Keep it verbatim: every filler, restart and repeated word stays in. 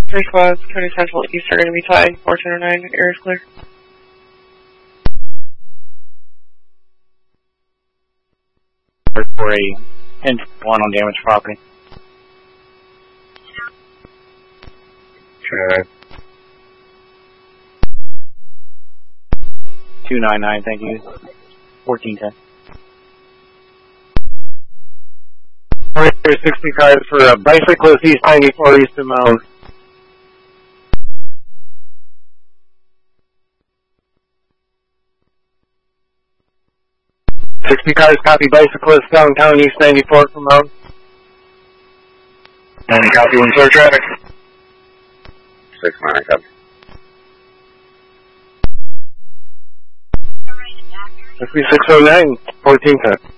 Three squads, County Central East are going to be tied. four ten oh nine, air is clear. For a ten one on damaged property. Sure. two nine nine, thank you. fourteen ten. sixty-five for a bicyclist East ninety-four East of Mound. sixty cars copy bicyclist downtown East ninety-four from Mound. And copy one star traffic. six nine, copy. sixty-six oh nine, fourteen ten.